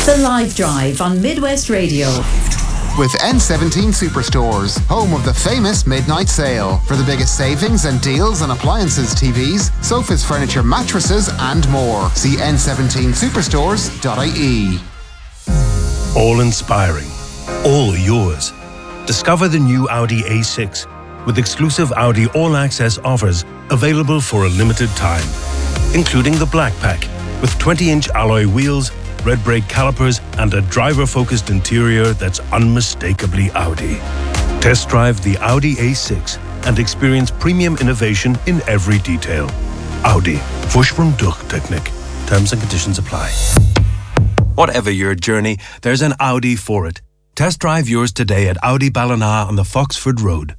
The Live Drive on Midwest Radio. With N17 Superstores, home of the famous midnight sale. For the biggest savings and deals on appliances, TVs, sofas, furniture, mattresses and more. See n17superstores.ie. All inspiring, all yours. Discover the new Audi A6 with exclusive Audi all-access offers available for a limited time, including the Black Pack with 20-inch alloy wheels, red brake calipers and a driver-focused interior that's unmistakably Audi. Test drive the Audi A6 and experience premium innovation in every detail. Audi. Vorsprung durch Technik. Terms and conditions apply. Whatever your journey, there's an Audi for it. Test drive yours today at Audi Ballina on the Foxford Road.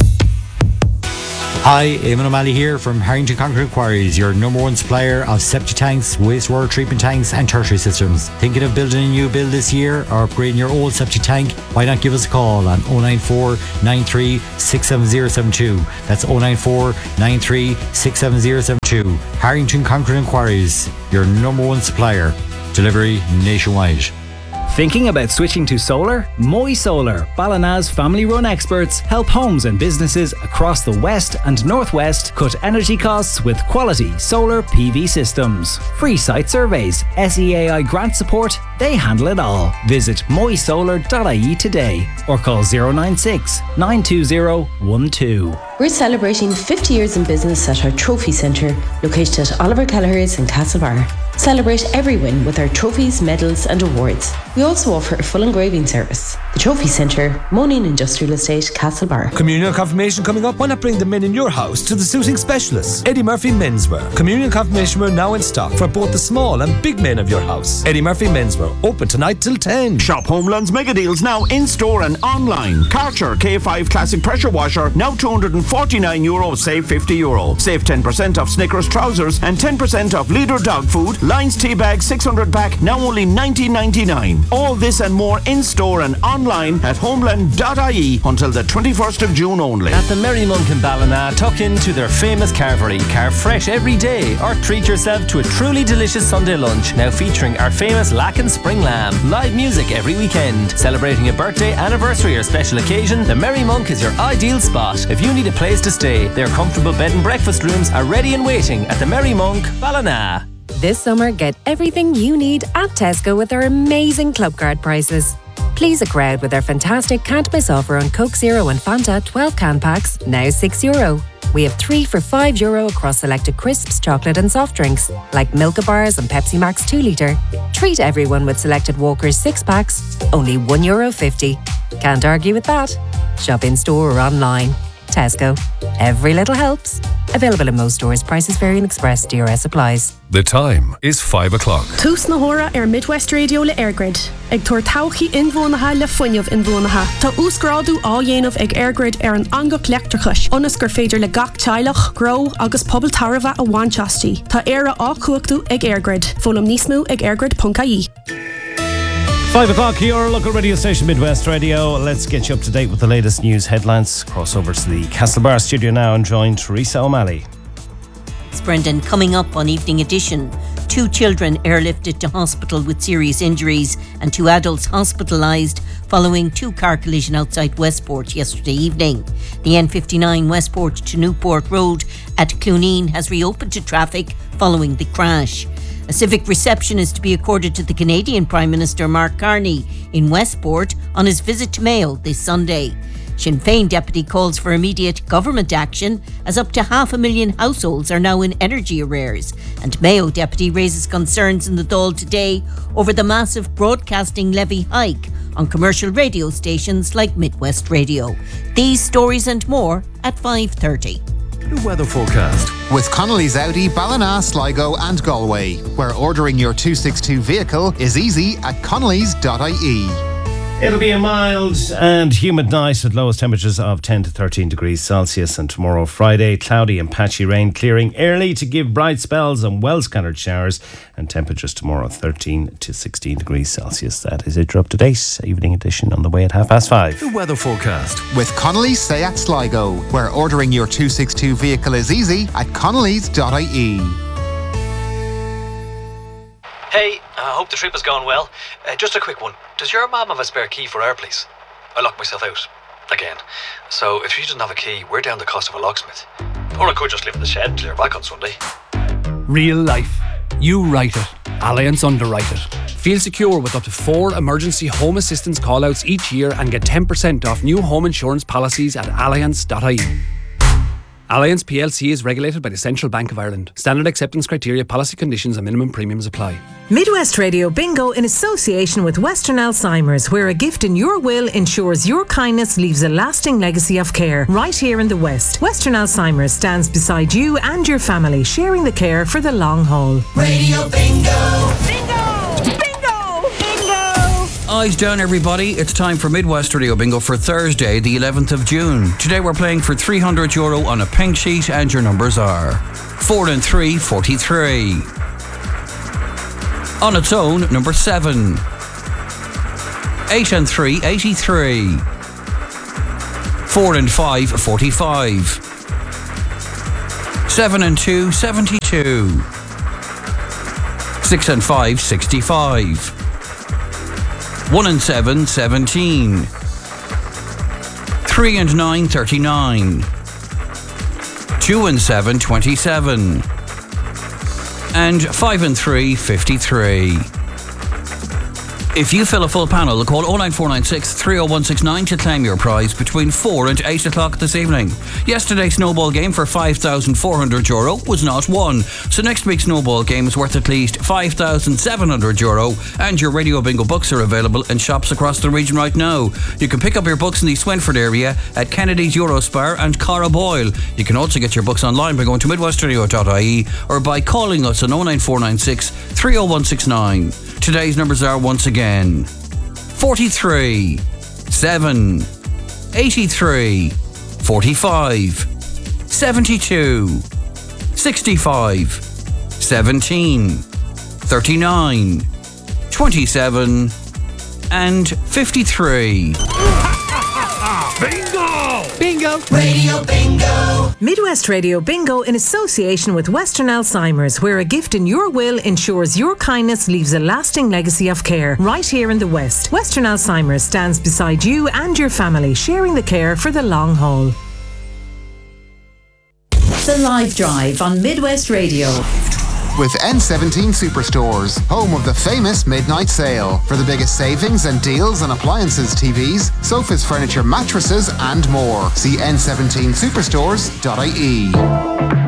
Hi, Eamon O'Malley here from Harrington Concrete Quarries, your number one supplier of septic tanks, wastewater treatment tanks and tertiary systems. Thinking of building a new build this year or upgrading your old septic tank? Why not give us a call on 094 93 67072. That's 094 93 67072. Harrington Concrete Quarries, your number one supplier. Delivery nationwide. Thinking about switching to solar? Moy Solar, Ballina's family-run experts, help homes and businesses across the West and Northwest cut energy costs with quality solar PV systems. Free site surveys, SEAI grant support, they handle it all. Visit moysolar.ie today or call 096 920 12. We're celebrating 50 years in business at our Trophy Centre, located at Oliver Kelleher's in Castlebar. Celebrate every win with our trophies, medals and awards. We also offer a full engraving service. The Trophy Centre, Monin Industrial Estate, Castlebar. Communion confirmation coming up. Why not bring the men in your house to the suiting specialists? Eddie Murphy Menswear. Communion confirmation wear now in stock for both the small and big men of your house. Eddie Murphy Menswear, open tonight till 10. Shop Homeland's mega deals now in store and online. Karcher K5 Classic Pressure Washer now €249, save €50. Save 10% off Snickers trousers and 10% off Leader dog food. Lions tea bag 600 pack now only $19.99. All this and more in store and online at homeland.ie until the 21st of June only. At the Merry Monk in Ballina, tuck into their famous carvery. Carve fresh every day or treat yourself to a truly delicious Sunday lunch, now featuring our famous Lacken Spring Lamb. Live music every weekend. Celebrating a birthday, anniversary or special occasion, the Merry Monk is your ideal spot. If you need a place to stay, their comfortable bed and breakfast rooms are ready and waiting at the Merry Monk, Ballina. This summer, get everything you need at Tesco with our amazing club card prices. Please a crowd with our fantastic can't miss offer on Coke Zero and Fanta 12 can packs, now €6. We have 3 for €5 across selected crisps, chocolate and soft drinks, like Milka Bars and Pepsi Max 2 litre. Treat everyone with selected Walker's 6 packs, only €1.50. Can't argue with that. Shop in store or online. Tesco. Every little helps. Available in most stores. Prices vary and express. DRS applies. The time is 5 o'clock. Tús na hora Midwest Radio le Airgrid. Ag tuair tauchaí inbhuanaithe le fuinneamh inbhuanaithe. Tá úscráidú á dhéanamh ag Airgrid an angach leictreachais. Ionas gur féidir le gach teilech, gro agus pobl tarbha a bhainteastí. Tá éire á cuachtú ag Airgrid. Fólam níos mó ag airgrid.ie. 5 o'clock, your local radio station, Midwest Radio. Let's get you up to date with the latest news headlines. Cross over to the Castlebar studio now and join Teresa O'Malley. It's Brendan. Coming up on Evening Edition, 2 children airlifted to hospital with serious injuries and 2 adults hospitalised following 2 car collision outside Westport yesterday evening. The N59 Westport to Newport Road at Clooneen has reopened to traffic following the crash. A civic reception is to be accorded to the Canadian Prime Minister Mark Carney in Westport on his visit to Mayo this Sunday. Sinn Féin deputy calls for immediate government action as up to 500,000 households are now in energy arrears, and Mayo deputy raises concerns in the Dáil today over the massive broadcasting levy hike on commercial radio stations like Midwest Radio. These stories and more at 5:30. The weather forecast with Connolly's Audi, Ballina, Sligo and Galway, where ordering your 262 vehicle is easy at connolly's.ie. It'll be a mild and humid night with lowest temperatures of 10 to 13 degrees Celsius, and tomorrow Friday cloudy and patchy rain clearing early to give bright spells and well-scattered showers, and temperatures tomorrow 13 to 16 degrees Celsius. That is it. You're up to date. Evening edition on the way at 5:30. The weather forecast with Connolly's Seat Sligo, where ordering your 262 vehicle is easy at connolly's.ie. Hey, I hope the trip is going well. Just a quick one. Does your mum have a spare key for our place? I locked myself out. Again. So if she doesn't have a key, we're down the cost of a locksmith. Or I could just live in the shed and clear back on Sunday. Real life. You write it. Allianz underwrite it. Feel secure with up to 4 emergency home assistance callouts each year and get 10% off new home insurance policies at allianz.ie. Allianz plc is regulated by the Central Bank of Ireland. Standard acceptance criteria, policy conditions and minimum premiums apply. Midwest Radio Bingo in association with Western Alzheimer's, where a gift in your will ensures your kindness leaves a lasting legacy of care. Right here in the West, Western Alzheimer's stands beside you and your family, sharing the care for the long haul. Radio Bingo! Eyes down, everybody. It's time for Midwest Radio Bingo for Thursday, the 11th of June. Today we're playing for €300 on a pink sheet, and your numbers are 4 and 3, 43. On its own, number 7. 8 and 3, 83. 4 and 5, 45. 7 and 2, 72. 6 and 5, 65. 1 and 7, 17. 3 and 9, 39. 2 and 7, 27. And 5 and 3, 53. If you fill a full panel, call 09496 30169 to claim your prize between 4 and 8 o'clock this evening. Yesterday's snowball game for €5,400 was not won, so next week's snowball game is worth at least €5,700, and your Radio Bingo books are available in shops across the region right now. You can pick up your books in the Swinford area at Kennedy's Eurospar and Cara Boyle. You can also get your books online by going to midwestradio.ie or by calling us on 09496 30169. Today's numbers are once again 43, 7, 83, 45, 72, 65, 17, 39, 27 and 53. Bingo! Bingo! Radio Bingo! Midwest Radio Bingo in association with Western Alzheimer's, where a gift in your will ensures your kindness leaves a lasting legacy of care. Right here in the West, Western Alzheimer's stands beside you and your family, sharing the care for the long haul. The Live Drive on Midwest Radio. With N17 Superstores, home of the famous midnight sale. For the biggest savings and deals on appliances, TVs, sofas, furniture, mattresses and more. See n17superstores.ie.